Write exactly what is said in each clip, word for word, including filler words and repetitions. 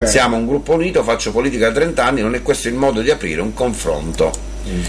Siamo un gruppo unito, faccio politica da trenta anni, non è questo il modo di aprire un confronto.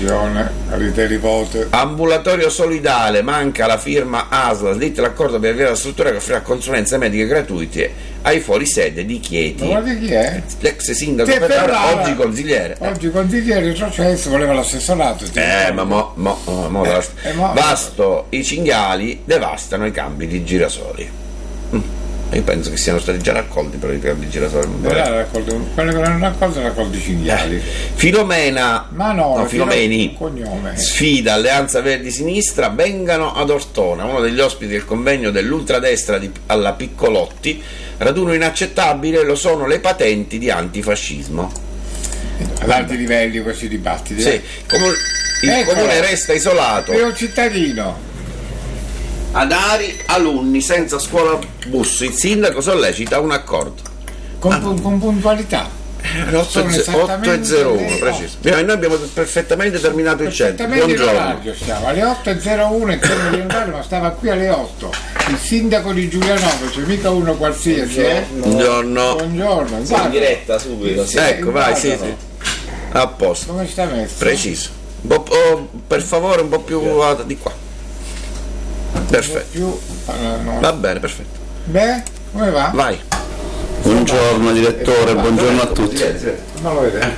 Ambulatorio solidale, manca la firma A S L, slitta l'accordo per avviare la struttura che offrirà consulenze mediche gratuite ai fuorisede di Chieti. Ma guarda chi è? L'ex sindaco Ferrara, oggi consigliere. Oggi consigliere, il processo voleva l'assessorato. Eh, ma mo, mo, mo, eh, eh, mo Vasto, i cinghiali devastano i campi di girasoli. Mm. Io penso che siano stati già raccolti per i campi di girasoli. Quelli che l'hanno raccolto raccolti i cinghiali. Eh. Filomena, ma no, no Filomeni, cognome. Sfida Alleanza Verdi Sinistra, vengano ad Ortona, uno degli ospiti del convegno dell'ultradestra di, alla Piccolotti. Raduno inaccettabile lo sono le patenti di antifascismo. Ad alti livelli questi dibattiti. Sì. Comun- il ecco, comune resta isolato. È un cittadino. Ad Ari, alunni senza scuola bus, il sindaco sollecita un accordo con, ah. con puntualità. otto e zero uno preciso. Noi abbiamo perfettamente terminato il centro. Buongiorno. Stiamo alle otto e zero uno in termini di andare, ma stava qui alle otto. Il sindaco di Giulianova, cioè mica uno qualsiasi. Buongiorno. Buongiorno. Siamo in diretta subito. Sì, ecco, vai, sì, sì. A posto. Come sta messo? Preciso. Po- oh, per favore, un po' più yeah. di qua. Perfetto. Più, allora, no. Va bene, perfetto. Beh, come va? Vai. Buongiorno direttore, buongiorno a tutti. Non lo vedete?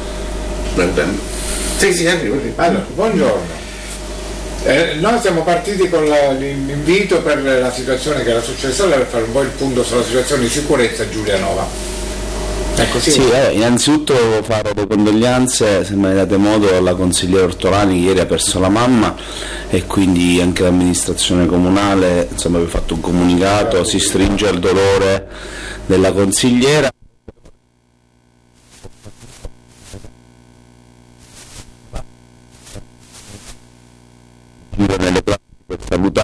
Sì, sì, anche così. Allora, buongiorno. Eh, noi siamo partiti con la, l'invito per la situazione che era successa, per fare un po' il punto sulla situazione di sicurezza a Giulianova. Ecco, sì, sì eh, innanzitutto volevo fare le condoglianze, se me ne date modo, alla consigliera Ortolani, che ieri ha perso la mamma, e quindi anche l'amministrazione comunale, insomma, vi ho fatto un comunicato, si stringe il dolore della consigliera. Nelle pratiche salutari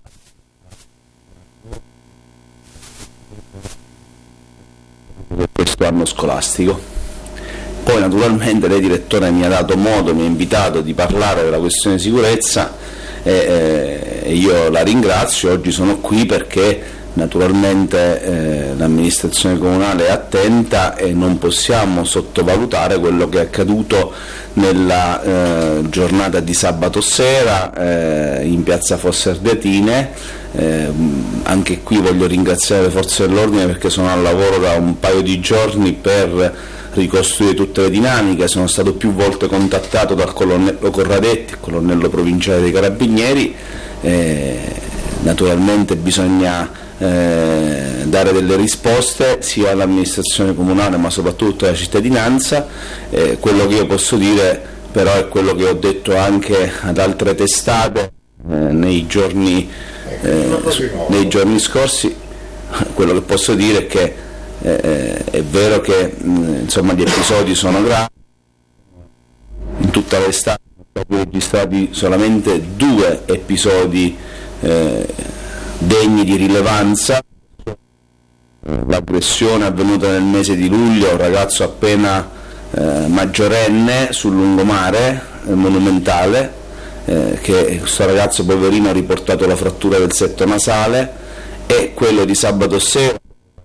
per questo anno scolastico. Poi naturalmente lei direttore mi ha dato modo, mi ha invitato di parlare della questione sicurezza e eh, io la ringrazio. Oggi sono qui perché naturalmente eh, l'amministrazione comunale è attenta e non possiamo sottovalutare quello che è accaduto nella eh, giornata di sabato sera eh, in piazza Fosse Ardeatine. Eh, anche qui voglio ringraziare le forze dell'ordine perché sono al lavoro da un paio di giorni per ricostruire tutte le dinamiche. Sono stato più volte contattato dal colonnello Corradetti, il colonnello provinciale dei Carabinieri. Eh, naturalmente bisogna Eh, dare delle risposte sia all'amministrazione comunale ma soprattutto alla cittadinanza. Eh, quello che io posso dire però è quello che ho detto anche ad altre testate eh, nei, giorni, eh, nei giorni scorsi. Quello che posso dire è che eh, è vero che mh, insomma, gli episodi sono gravi. In tutta l'estate sono stati registrati solamente due episodi eh, degni di rilevanza. L'aggressione avvenuta nel mese di luglio, un ragazzo appena eh, maggiorenne sul lungomare eh, monumentale, eh, che questo ragazzo poverino ha riportato la frattura del setto nasale, e quello di sabato sera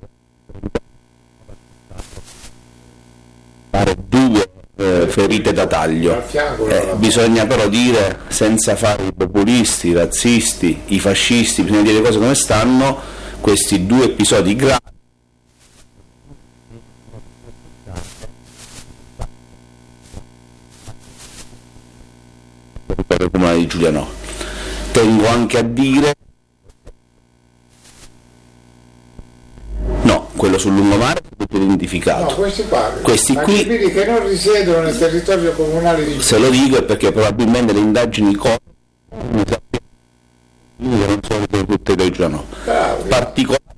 due eh, ferite da taglio. Eh, bisogna però dire, senza fare i populisti, i razzisti, i fascisti, bisogna dire le cose come stanno. Questi due episodi gravi per il comune di Giulianova. Tengo anche a dire no, quello sul lungomare è tutto identificato. No, questi qua, questi qui che non risiedono nel territorio comunale di Giulianova. Se lo dico è perché probabilmente le indagini non sono tutte di Giulianova. Particolare